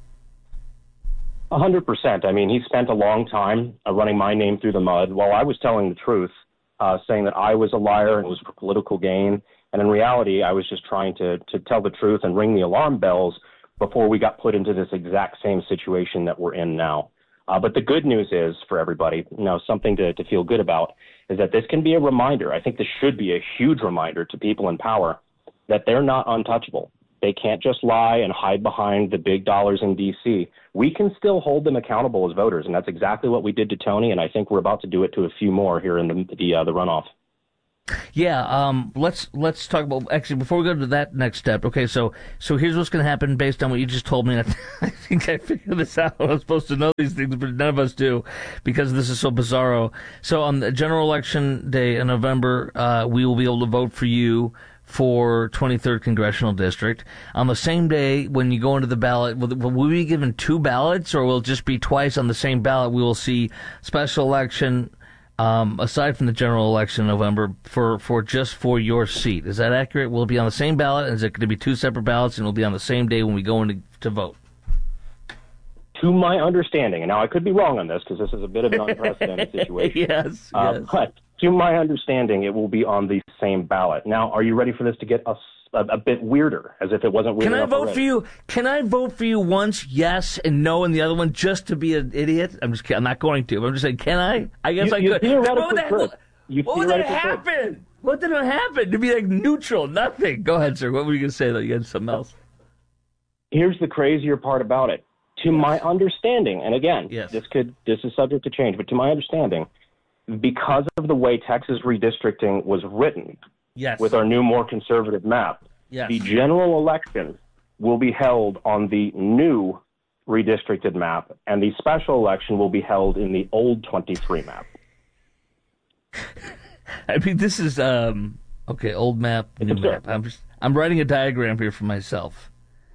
A hundred percent. I mean, he spent a long time uh, running my name through the mud while I was telling the truth, uh, saying that I was a liar and it was for political gain. And in reality, I was just trying to, to tell the truth and ring the alarm bells before we got put into this exact same situation that we're in now. Uh, but the good news is for everybody, you know, something to, to feel good about, is that this can be a reminder. I think this should be a huge reminder to people in power that they're not untouchable. They can't just lie and hide behind the big dollars in D C. We can still hold them accountable as voters, and that's exactly what we did to Tony, and I think we're about to do it to a few more here in the the, uh, the runoff. Yeah, um, let's let's talk about, actually, before we go to that next step. Okay, so so here's what's going to happen based on what you just told me. I think I figured this out. I'm supposed to know these things, but none of us do because this is so bizarro. So on the general election day in November, uh, we will be able to vote for you for twenty-third Congressional District. On the same day, when you go into the ballot, will, will we be given two ballots, or will it just be twice on the same ballot? We will see special election, um, aside from the general election in November, for, for just for your seat. Is that accurate? Will it be on the same ballot? Is it going to be two separate ballots, and it will be on the same day when we go in to, to vote? To my understanding, and now I could be wrong on this because this is a bit of an unprecedented situation. Yes, uh, yes. But to my understanding, it will be on the same ballot. Now, are you ready for this to get a, a, a bit weirder, as if it wasn't weird Can I enough vote already? for you? Can I vote for you once, yes, and no, and the other one just to be an idiot? I'm just kidding. I'm not going to. But I'm just saying, can I? I guess You- I you could. theoretically What would that, could. You what would that theoretically could. happen? What did it happen? To be like neutral, nothing. Go ahead, sir. What were you going to say? Though you had something else. Here's the crazier part about it. To my understanding, and again, Yes. this could this is subject to change, but to my understanding, because of the way Texas redistricting was written, Yes. with our new, more conservative map, Yes. the general election will be held on the new redistricted map, and the special election will be held in the old twenty-three map. I mean, this is um okay. Old map, new absurd. map. I'm just I'm writing a diagram here for myself.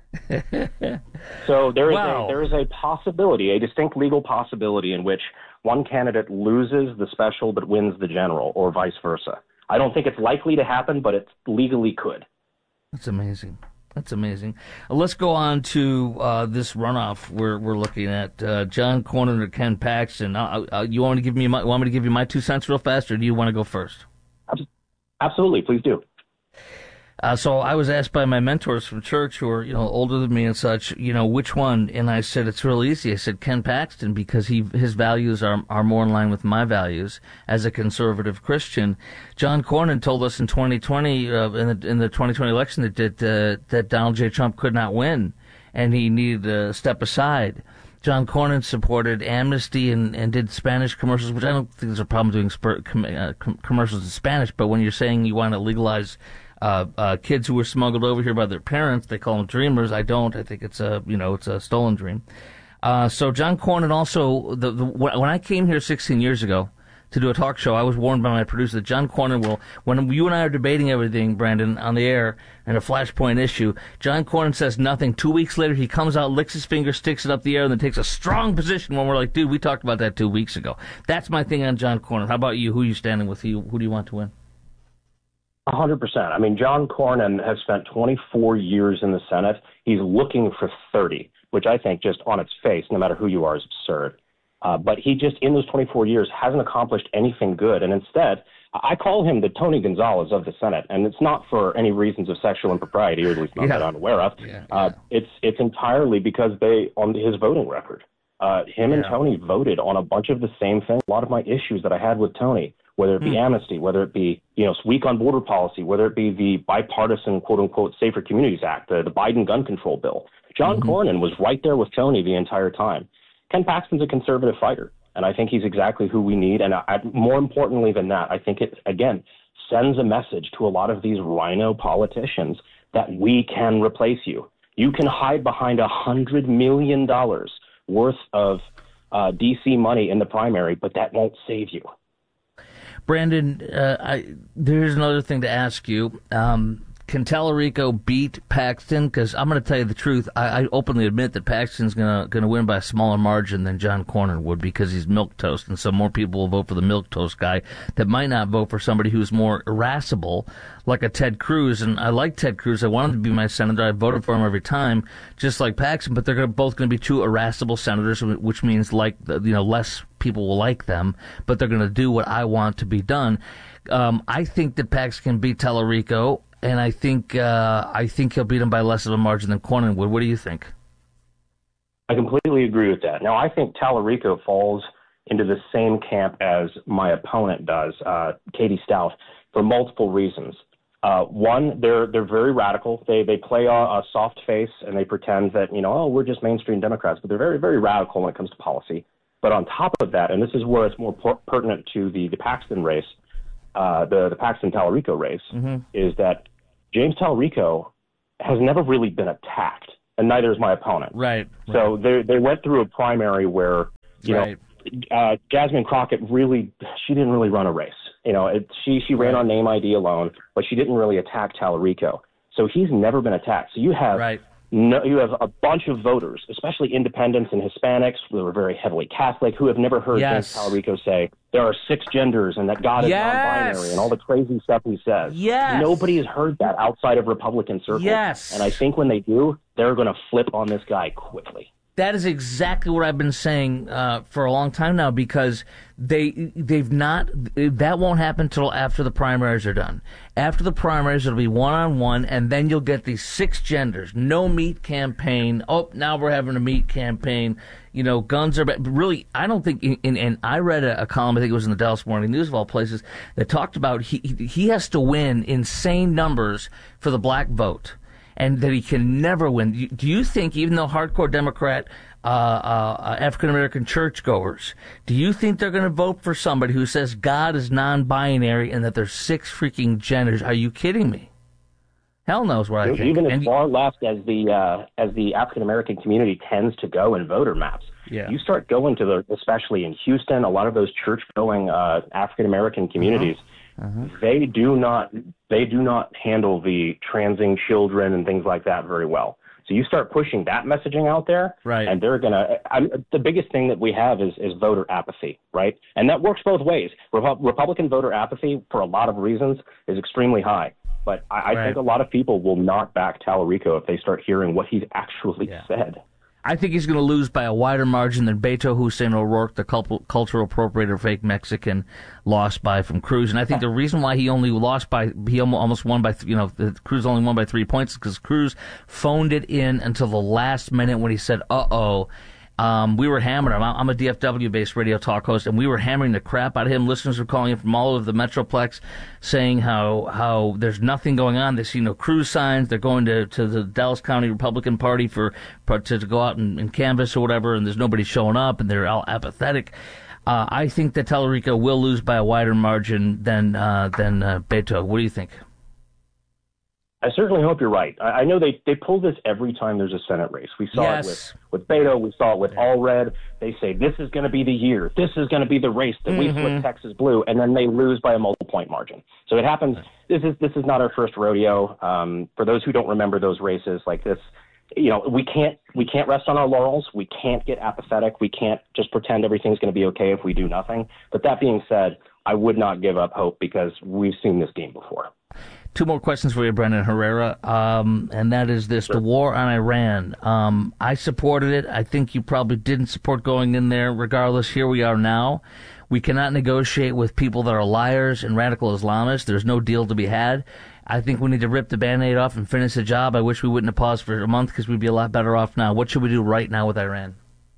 So there is Wow. a there is a possibility, a distinct legal possibility, in which one candidate loses the special but wins the general, or vice versa. I don't think it's likely to happen, but it legally could. That's amazing. That's amazing. Uh, let's go on to uh, this runoff we're we're looking at. Uh, John Cornyn or Ken Paxton. Uh, uh, you want to give me my, want me to give you my two cents real fast, or do you want to go first? Absolutely, please do. Uh, so I was asked by my mentors from church who are, you know, older than me and such, you know, which one? And I said, it's real easy. I said, Ken Paxton, because he his values are are more in line with my values as a conservative Christian. John Cornyn told us in twenty twenty, uh, in the in the twenty twenty election, that that, uh, that Donald J. Trump could not win, and he needed to step aside. John Cornyn supported amnesty and, and did Spanish commercials, which I don't think there's a problem doing sp- com- uh, com- commercials in Spanish, but when you're saying you want to legalize uh, uh, kids who were smuggled over here by their parents, they call them dreamers. I don't. I think it's a, you know, it's a stolen dream. Uh, so John Cornyn also, the, the, when I came here sixteen years ago to do a talk show, I was warned by my producer that John Cornyn will, when you and I are debating everything, Brandon, on the air, and a flashpoint issue, John Cornyn says nothing. Two weeks later, he comes out, licks his finger, sticks it up the air, and then takes a strong position when we're like, dude, we talked about that two weeks ago. That's my thing on John Cornyn. How about you? Who are you standing with? Who, who do you want to win? one hundred percent. I mean, John Cornyn has spent twenty-four years in the Senate. He's looking for thirty, which I think just on its face, no matter who you are, is absurd. Uh, but he just, in those twenty-four years, hasn't accomplished anything good. And instead, I call him the Tony Gonzalez of the Senate. And it's not for any reasons of sexual impropriety, or at least not yeah. that I'm aware of. Yeah, yeah. Uh, it's it's entirely because they, on his voting record, uh, him yeah. and Tony voted on a bunch of the same things. A lot of my issues that I had with Tony, whether it be hmm. amnesty, whether it be, you know, weak on border policy, whether it be the bipartisan, quote unquote, Safer Communities Act, the, the Biden gun control bill. John mm-hmm. Cornyn was right there with Tony the entire time. Ken Paxton's a conservative fighter, and I think he's exactly who we need. And I, more importantly than that, I think it, again, sends a message to a lot of these rhino politicians that we can replace you. You can hide behind one hundred million dollars worth of uh, D C money in the primary, but that won't save you. Brandon, uh, I, there's another thing to ask you. Um, Can Tallarico beat Paxton? Because I'm going to tell you the truth. I, I openly admit that Paxton's going to going to win by a smaller margin than John Cornyn would, because he's milquetoast, and so more people will vote for the milquetoast guy that might not vote for somebody who's more irascible, like a Ted Cruz. And I like Ted Cruz. I want him to be my senator. I voted for him every time, just like Paxton. But they're gonna, both going to be two irascible senators, which means like you know less people will like them, but they're going to do what I want to be done. Um, I think that Paxton can beat Tallarico. And I think uh, I think he'll beat him by less of a margin than Cornyn would. What do you think? I completely agree with that. Now, I think Tallarico falls into the same camp as my opponent does, uh, Katie Stout, for multiple reasons. Uh, one, they're they're very radical. They they play a, a soft face and they pretend that you know oh we're just mainstream Democrats, but they're very very radical when it comes to policy. But on top of that, and this is where it's more per- pertinent to the the Paxton race. Uh, the, the Paxton-Tallarico race, mm-hmm. is that James Tallarico has never really been attacked, and neither is my opponent. Right. So right. they they went through a primary where, you right. know, uh, Jasmine Crockett really, she didn't really run a race. You know, it, she, she ran right. on name I D alone, but she didn't really attack Tallarico. So he's never been attacked. So you have right. no, you have a bunch of voters, especially independents and Hispanics who are very heavily Catholic, who have never heard yes. James Tallarico say there are six genders and that God is yes. non-binary and all the crazy stuff he says. Yes. Nobody has heard that outside of Republican circles. Yes. And I think when they do, they're going to flip on this guy quickly. That is exactly what I've been saying uh, for a long time now, because they they've not that won't happen until after the primaries are done. After the primaries, it'll be one on one, and then you'll get these six genders, no meat campaign. Oh, now we're having a meat campaign. You know, guns are bad. But really, I don't think. In, and I read a, a column, I think it was in the Dallas Morning News of all places, that talked about he he has to win insane numbers for the black vote, and that he can never win. Do you think, even though hardcore Democrat, uh, uh, African-American churchgoers, do you think they're going to vote for somebody who says God is non-binary and that there's six freaking genders? Are you kidding me? Hell knows what I think. Even as and far left as the uh, as the African-American community tends to go in voter maps, yeah. you start going to the, especially in Houston, a lot of those church-going uh, African-American communities, uh-huh. Uh-huh. They do not they do not handle the transing children and things like that very well. So you start pushing that messaging out there, right. and they're gonna. I'm, the biggest thing that we have is is voter apathy, right? And that works both ways. Repu- Republican voter apathy, for a lot of reasons, is extremely high. But I, I right. think a lot of people will not back Tallarico if they start hearing what he's actually yeah. said. I think he's going to lose by a wider margin than Beto Hussein O'Rourke, the cult- cultural appropriator, fake Mexican, lost by from Cruz. And I think the reason why he only lost by, he almost won by, you know, the Cruz only won by three points is because Cruz phoned it in until the last minute when he said, uh-oh. Um, we were hammering him. I'm a D F W-based radio talk host, and we were hammering the crap out of him. Listeners were calling in from all over the Metroplex saying how how there's nothing going on. They see no Cruz signs. They're going to, to the Dallas County Republican Party for, for to, to go out and, and canvass or whatever, and there's nobody showing up, and they're all apathetic. Uh, I think that Tellerico will lose by a wider margin than uh, than uh, Beto. What do you think? I certainly hope you're right. I, I know they, they pull this every time there's a Senate race. We saw yes. it with, with Beto. We saw it with Allred. They say, this is going to be the year. This is going to be the race that mm-hmm. we flip Texas blue, and then they lose by a multiple-point margin. So it happens. This is this is not our first rodeo. Um, for those who don't remember those races like this, you know, we can't we can't rest on our laurels. We can't get apathetic. We can't just pretend everything's going to be okay if we do nothing. But that being said, I would not give up hope because we've seen this game before. Two more questions for you, Brendan Herrera, um, and that is this, sure. the war on Iran. Um, I supported it. I think you probably didn't support going in there. Regardless, here we are now. We cannot negotiate with people that are liars and radical Islamists. There's no deal to be had. I think we need to rip the Band-Aid off and finish the job. I wish we wouldn't have paused for a month because we'd be a lot better off now. What should we do right now with Iran?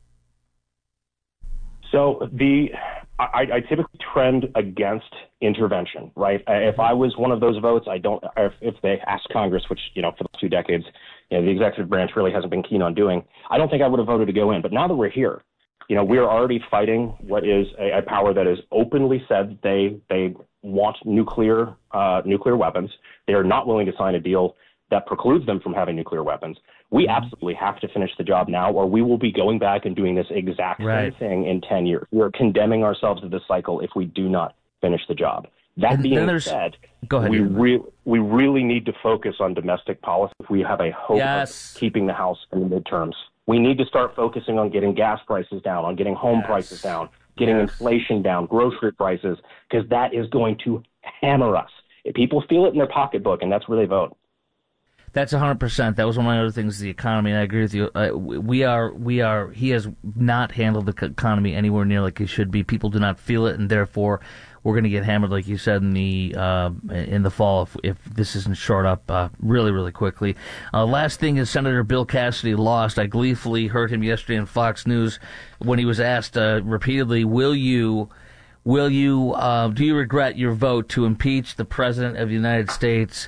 So the I, I typically trend against intervention, right? If I was one of those votes, I don't. If, if they asked Congress, which you know for the two decades, you know, the executive branch really hasn't been keen on doing, I don't think I would have voted to go in. But now that we're here, you know, we are already fighting what is a, a power that has openly said they they want nuclear uh, nuclear weapons. They are not willing to sign a deal that precludes them from having nuclear weapons. We absolutely have to finish the job now, or we will be going back and doing this exact right. same thing in ten years. We're condemning ourselves to this cycle if we do not finish the job. That and being said, Go ahead, we, re- we really need to focus on domestic policy if we have a hope yes. of keeping the House in the midterms. We need to start focusing on getting gas prices down, on getting home yes. prices down, getting yes. inflation down, grocery prices, because that is going to hammer us. If people feel it in their pocketbook, and that's where they vote. That's one hundred percent. That was one of my other things, the economy, and I agree with you. Uh, we are, we are, he has not handled the economy anywhere near like he should be. People do not feel it, and therefore we're going to get hammered, like you said, in the uh, in the fall if, if this isn't shored up uh, really, really quickly. Uh, last thing is Senator Bill Cassidy lost. I gleefully heard him yesterday on Fox News when he was asked uh, repeatedly, will you, will you, uh, do you regret your vote to impeach the President of the United States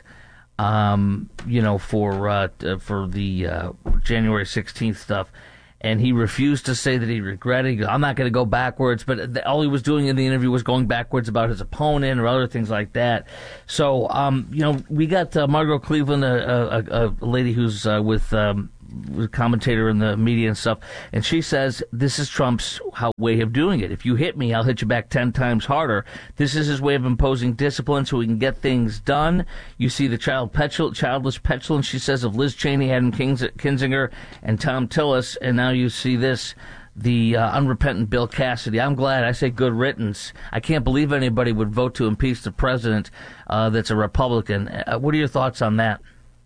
Um, you know, for uh, for the uh, January sixteenth stuff, and he refused to say that he regretted. He goes, I'm not going to go backwards, but the, all he was doing in the interview was going backwards about his opponent or other things like that. So, um, you know, we got uh, Margot Cleveland, a, a, a lady who's uh, with. Um, commentator in the media and stuff, and she says this is Trump's how, way of doing it. If you hit me, I'll hit you back ten times harder. This is his way of imposing discipline so he can get things done. You see the child petul- childless petulance, she says, of Liz Cheney, Adam Kings- Kinzinger, and Tom Tillis, and now you see this, the uh, unrepentant Bill Cassidy. I'm glad. I say good riddance. I can't believe anybody would vote to impeach the president uh, that's a Republican. Uh, what are your thoughts on that?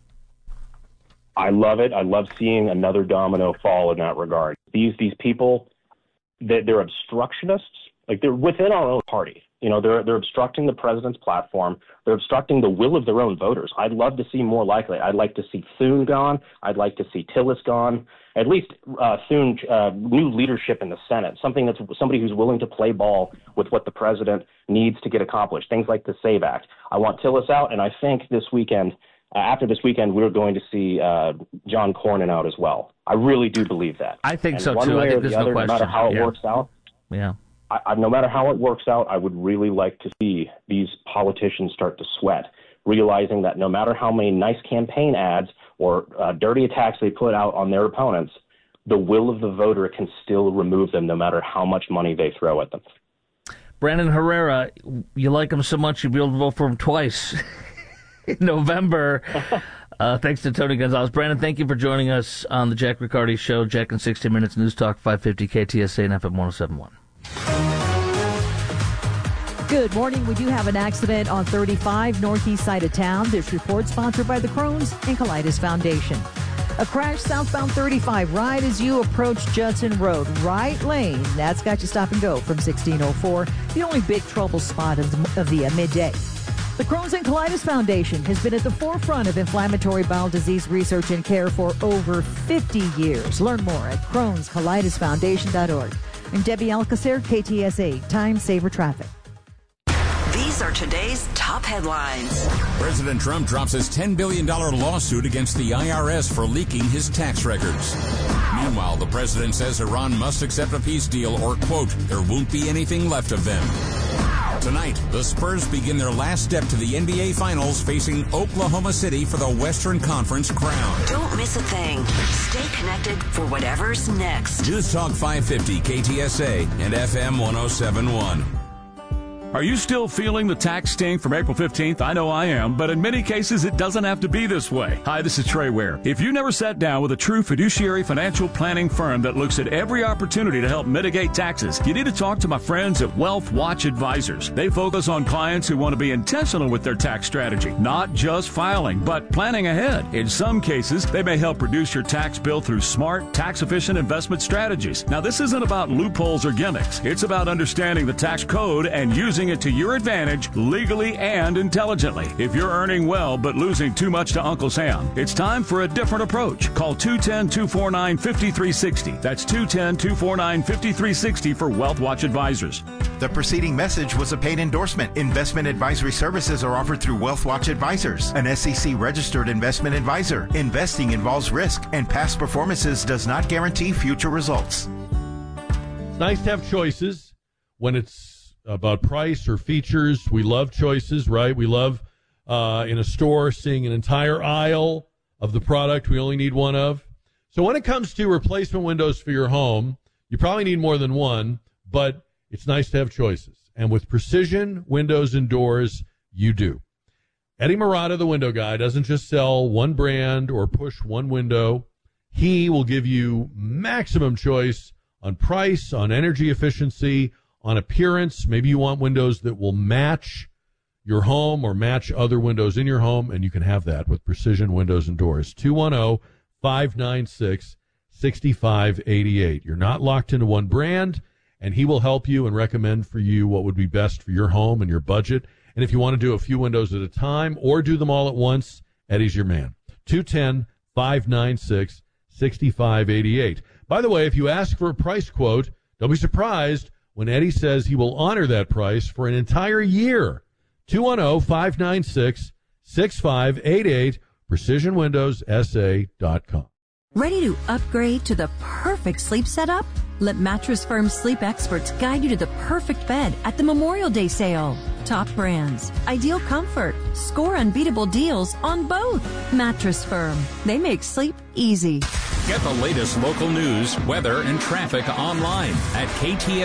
I love it. I love seeing another domino fall in that regard. These these people, they're, they're obstructionists. Like they're within our own party. You know, they're they're obstructing the president's platform. They're obstructing the will of their own voters. I'd love to see more likely. I'd like to see Thune gone. I'd like to see Tillis gone. At least uh, Thune, uh, new leadership in the Senate. Something that's somebody who's willing to play ball with what the president needs to get accomplished. Things like the SAVE Act. I want Tillis out, and I think this weekend. Uh, after this weekend, we're going to see uh, John Cornyn out as well. I really do believe that. I think and so, one too. Way I think or there's the other, no question. No matter how it yeah. works out, yeah. I, I, no matter how it works out, I would really like to see these politicians start to sweat, realizing that no matter how many nice campaign ads or uh, dirty attacks they put out on their opponents, the will of the voter can still remove them no matter how much money they throw at them. Brandon Herrera, you like him so much you'd be able to vote for him twice in November. Uh, thanks to Tony Gonzalez. Brandon, thank you for joining us on the Jack Riccardi Show. Jack in sixty minutes, News Talk five fifty K T S A and F M one oh seven point one. Good morning. We do have an accident on thirty-five northeast side of town. This report sponsored by the Crohn's and Colitis Foundation. A crash southbound thirty-five right as you approach Judson Road. Right lane. That's got you stop and go from sixteen oh four. The only big trouble spot of the, of the uh, midday. The Crohn's and Colitis Foundation has been at the forefront of inflammatory bowel disease research and care for over fifty years. Learn more at crohns colitis foundation dot org. I'm Debbie Alcacer, K T S A, Time Saver Traffic. These are today's top headlines. President Trump drops his ten billion dollars lawsuit against the I R S for leaking his tax records. Meanwhile, the president says Iran must accept a peace deal or, quote, there won't be anything left of them. Tonight, the Spurs begin their last step to the N B A Finals, facing Oklahoma City for the Western Conference crown. Don't miss a thing. Stay connected for whatever's next. News Talk five fifty K T S A and F M one oh seven point one. Are you still feeling the tax sting from April fifteenth? I know I am, but in many cases, it doesn't have to be this way. Hi, this is Trey Ware. If you never sat down with a true fiduciary financial planning firm that looks at every opportunity to help mitigate taxes, you need to talk to my friends at Wealth Watch Advisors. They focus on clients who want to be intentional with their tax strategy, not just filing, but planning ahead. In some cases, they may help reduce your tax bill through smart, tax-efficient investment strategies. Now, this isn't about loopholes or gimmicks. It's about understanding the tax code and using it to your advantage legally and intelligently. If you're earning well but losing too much to Uncle Sam, it's time for a different approach. Call two one zero, two four nine, five three six zero. That's two one zero, two four nine, five three six zero for Wealth Watch Advisors. The preceding message was a paid endorsement. Investment advisory services are offered through Wealth Watch Advisors, an S E C-registered investment advisor. Investing involves risk, and past performances does not guarantee future results. It's nice to have choices when it's about price or features. We love choices, right? We love uh, in a store seeing an entire aisle of the product we only need one of. So when it comes to replacement windows for your home, you probably need more than one, but it's nice to have choices. And with Precision Windows and Doors, you do. Eddie Murata, the window guy, doesn't just sell one brand or push one window. He will give you maximum choice on price, on energy efficiency, on appearance. Maybe you want windows that will match your home or match other windows in your home, and you can have that with Precision Windows and Doors. two one zero, five nine six, six five eight eight. You're not locked into one brand, and he will help you and recommend for you what would be best for your home and your budget. And if you want to do a few windows at a time or do them all at once, Eddie's your man. two one zero, five nine six, six five eight eight. By the way, if you ask for a price quote, don't be surprised when Eddie says he will honor that price for an entire year. two one zero, five nine six, six five eight eight, precision windows s a dot com. Ready to upgrade to the perfect sleep setup? Let Mattress Firm sleep experts guide you to the perfect bed at the Memorial Day sale. Top brands, ideal comfort, score unbeatable deals on both. Mattress Firm, they make sleep easy. Get the latest local news, weather, and traffic online at K T